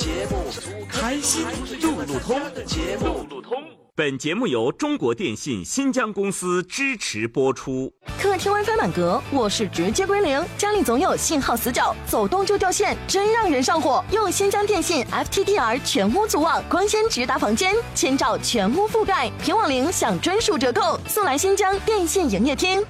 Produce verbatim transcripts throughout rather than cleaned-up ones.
节目开心路路通，节目路路通。本节目由中国电信新疆公司支持播出。 客厅 WiFi 满格，卧室直接归零，家里总有信号死角，走动就掉线，真让人上火。用新疆电信 F T D R 全屋组网，光纤直达房间，千兆全屋覆盖，平网零享专属折扣，速来新疆电信营业厅。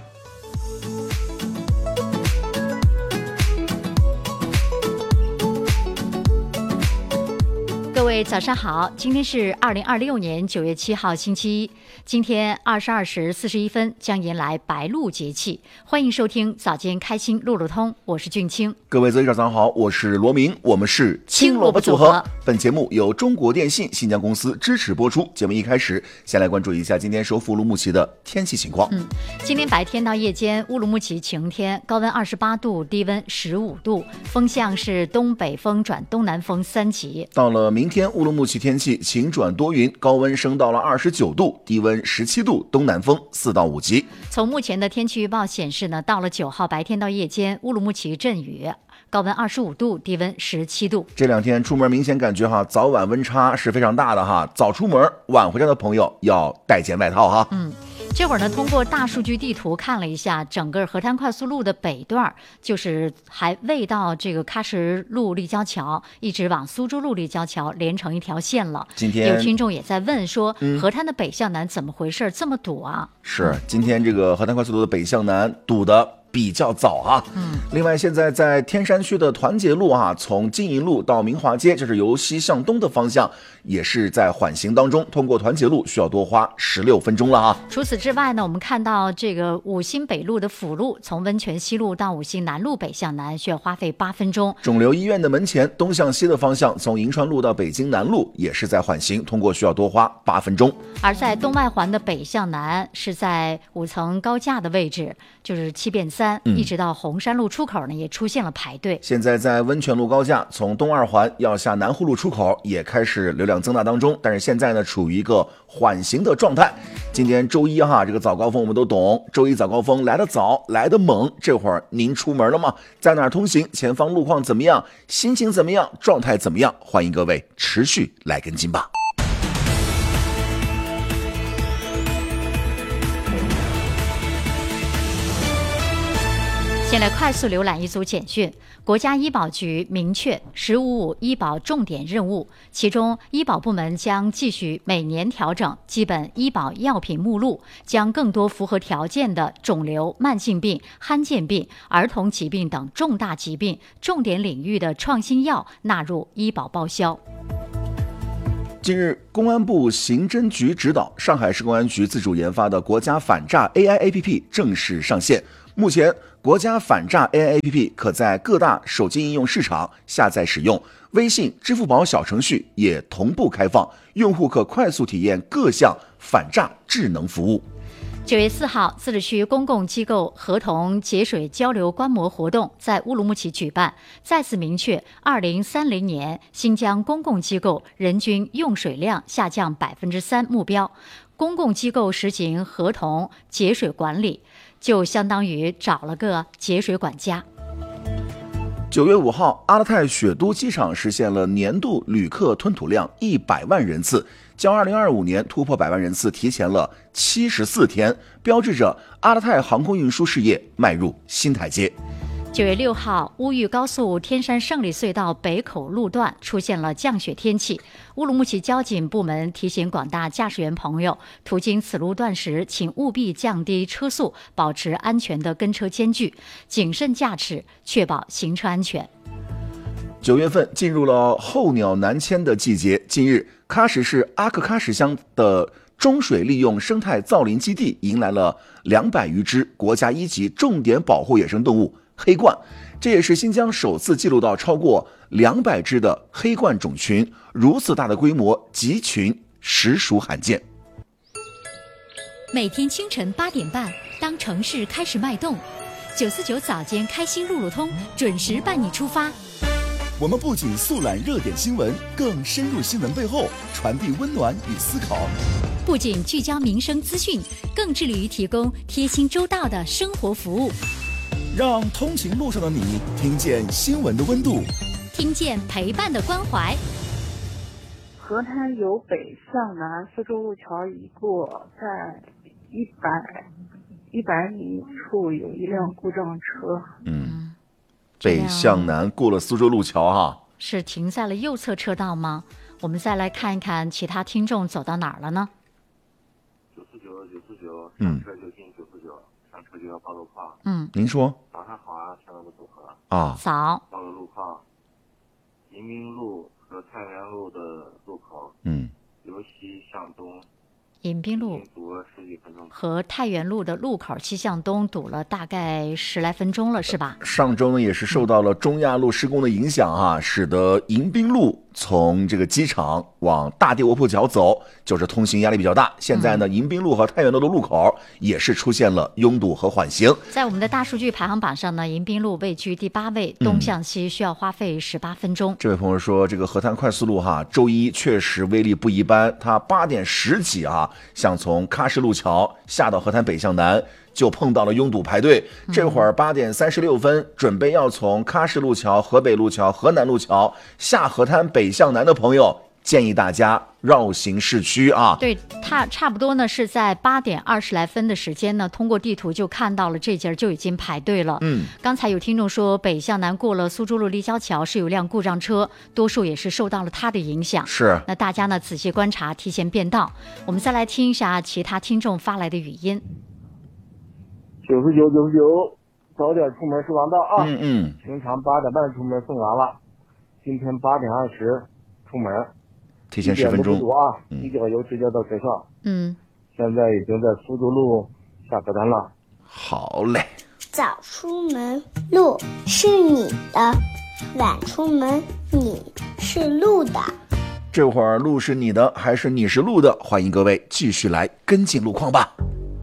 各位早上好，今天是二零二六年九月七号星期一，今天二十二时四十一分将迎来白露节气，欢迎收听早间开心路路通，我是俊清。 各位早上好，我是罗明，我们是青萝卜组合。本节目由中国电信新疆公司支持播出。节目一开始，先来关注一下今天首府乌鲁木齐的天气情况。 嗯，今天白天到夜间，乌鲁木齐晴天，高温二十八度，低温十五度，风向是东北风转东南风三级。 到了明天，乌鲁木齐天气晴转多云，高温升到了二十九度，低温十七度，东南风四到五级。 从目前的天气预报显示呢，到了九号白天到夜间，乌鲁木齐阵雨，高温二十五度，低温十七度。 这两天出门明显感觉哈，早晚温差是非常大的哈，早出门晚回家的朋友要带件外套哈。 嗯。这会儿呢，通过大数据地图看了一下，整个河滩快速路的北段，就是还未到这个喀什路立交桥，一直往苏州路立交桥连成一条线了。 今天有听众也在问说， 嗯、 河滩的北向南怎么回事，这么堵啊？ 是，今天这个河滩快速路的北向南堵的比较早啊。 嗯， 另外现在在天山区的团结路啊，从金银路到明华街，就是由西向东的方向，也是在缓行当中，通过团结路需要多花十六分钟了啊。 除此之外呢，我们看到这个五星北路的辅路，从温泉西路到五星南路北向南需要花费八分钟。 肿瘤医院的门前东向西的方向，从银川路到北京南路也是在缓行，通过需要多花八分钟。 而在东外环的北向南，是在五层高架的位置，就是七变三、嗯、一直到红山路出口呢，也出现了排队。 现在在温泉路高架，从东二环要下南湖路出口也开始流量增大当中，但是现在呢处于一个缓行的状态。今天周一哈，这个早高峰我们都懂，周一早高峰来得早，来得猛。这会儿您出门了吗？在哪儿通行？前方路况怎么样？心情怎么样？状态怎么样？欢迎各位持续来跟进吧。 先来快速浏览一组简讯。国家医保局明确“十五五”医保重点任务，其中医保部门将继续每年调整基本医保药品目录，将更多符合条件的肿瘤、慢性病、罕见病、儿童疾病等重大疾病重点领域的创新药纳入医保报销。 近日，公安部刑侦局指导，上海市公安局自主研发的国家反诈 A I A P P 正式上线。目前，国家反诈 A I A P P 可在各大手机应用市场下载使用，微信、支付宝小程序也同步开放，用户可快速体验各项反诈智能服务。 九月四号，自治区公共机构合同节水交流观摩活动在乌鲁木齐举办，再次明确二零三零年新疆公共机构人均用水量下降百分之三目标。公共机构实行合同节水管理，就相当于找了个节水管家。 九月五号，阿勒泰雪都机场实现了年度旅客吞吐量一百万人次，较二零二五年突破百万人次提前了七十四天，标志着阿勒泰航空运输事业迈入新台阶。 九月六号，乌豫高速天山胜利隧道北口路段出现了降雪天气，乌鲁木齐交警部门提醒广大驾驶员朋友，途经此路段时，请务必降低车速，保持安全的跟车间距，谨慎驾驶，确保行车安全。 九月份进入了候鸟南迁的季节，近日，喀什市阿克喀什乡的中水利用生态造林基地迎来了两百余只国家一级重点保护野生动物黑鹳，这也是新疆首次记录到超过两百只的黑鹳种群，如此大的规模集群实属罕见。 每天清晨八点半，当城市开始脉动，九四九早间开心路路通准时伴你出发。 我们不仅速览热点新闻，更深入新闻背后，传递温暖与思考。 不仅聚焦民生资讯，更致力于提供贴心周到的生活服务。 让通勤路上的你听见新闻的温度， 听见陪伴的关怀。 河滩由北向南，苏州路桥一过，在一百一百米处有一辆故障车。 嗯，北向南过了苏州路桥哈， 是停在了右侧车道吗？我们再来看一看其他听众走到哪儿了呢？ 九四九九四九， 嗯， 上车就进九四九，上车就要报路况。 嗯， 您说。 早上好啊，全国的组合啊， 早。 报个路况，迎宾路和太原路的路口， 嗯， 由西向东。 迎宾路和太原路的路口西向东堵了大概十来分钟了，是吧？ 上周呢也是受到了中亚路施工的影响哈、啊，使得迎宾路从这个机场往大地卧铺桥走，就是通行压力比较大。现在呢，迎宾路和太原路的路口也是出现了拥堵和缓行。 在我们的大数据排行榜上呢，迎宾路位居第八位，东向西需要花费十八分钟、嗯。 这位朋友说，这个河滩快速路哈，周一确实威力不一般。他八点十几啊，想从喀什路桥下到河滩北向南，就碰到了拥堵排队。这会儿八点三十六分，准备要从喀什路桥、河北路桥、河南路桥下河滩北向南的朋友，建议大家绕行市区啊。 对，它差不多呢是在八点二十来分的时间呢，通过地图就看到了这节就已经排队了。 嗯， 刚才有听众说北向南过了苏州路立交桥是有辆故障车，多数也是受到了它的影响。 是， 那大家呢仔细观察，提前变道。我们再来听一下其他听众发来的语音。 九十九九十九，早点出门是王道啊！ 嗯嗯， 平常八点半出门送完了，今天八点二十出门， 提前十分钟啊！一脚油直接到车上。 嗯， 现在已经在苏州路下河滩了。 好嘞。 早出门路是你的，晚出门你是路的。 这会儿路是你的还是你是路的？欢迎各位继续来跟进路况吧。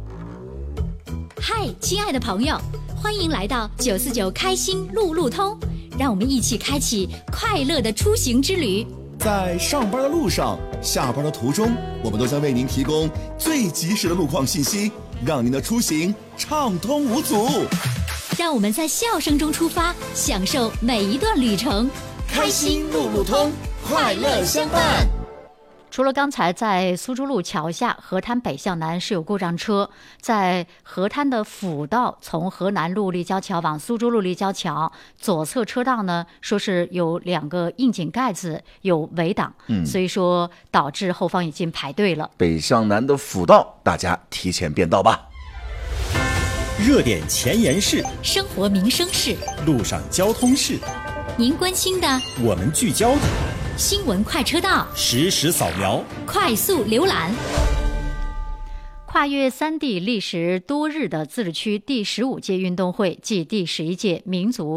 嗨，亲爱的朋友，欢迎来到九四九开心路路通，让我们一起开启快乐的出行之旅。 在上班的路上、下班的途中，我们都将为您提供最及时的路况信息，让您的出行畅通无阻。 让我们在笑声中出发，享受每一段旅程。 开心路路通，快乐相伴。 除了刚才在苏州路桥下河滩北向南是有故障车，在河滩的辅道从河南路立交桥往苏州路立交桥左侧车道呢，说是有两个窨井盖子有围挡、嗯、所以说导致后方已经排队了。 北向南的辅道大家提前变道吧。 热点前沿事， 生活民生事， 路上交通事， 您关心的我们聚焦的新闻快车道， 实时扫描， 快速浏览。 跨越三地历时多日的自治区第十五届运动会暨第十一届民族